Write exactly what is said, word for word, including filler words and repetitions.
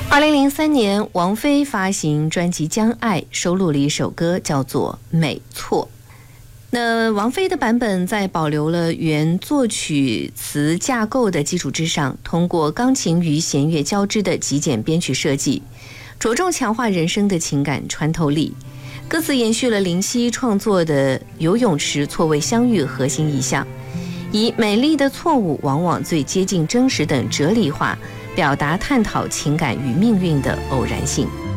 二零零三年，王菲发行专辑《将爱》，收录了一首歌，叫做《没错》。那王菲的版本在保留了原作曲词架构的基础之上，通过钢琴与弦乐交织的极简编曲设计，着重强化人声的情感穿透力。歌词延续了林夕创作的游泳池错位相遇核心意象，以美丽的错误往往最接近真实等哲理化，表达探讨情感与命运的偶然性。